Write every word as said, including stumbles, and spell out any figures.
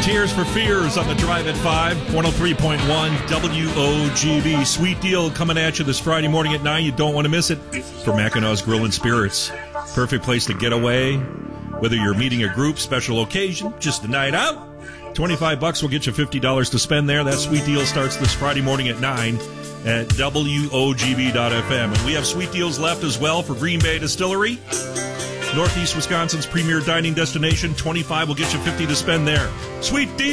Tears for Fears on the Drive at five, one oh three point one W O G B. Sweet deal coming at you this Friday morning at nine. You don't want to miss it for Mackinac Grill and Spirits. Perfect place to get away, whether you're meeting a group, special occasion, just a night out. twenty-five bucks will get you fifty dollars to spend there. That sweet deal starts this Friday morning at nine at W O G B dot F M. And we have sweet deals left as well for Green Bay Distillery. Northeast Wisconsin's premier dining destination. twenty-five will get you fifty to spend there. Sweet deal.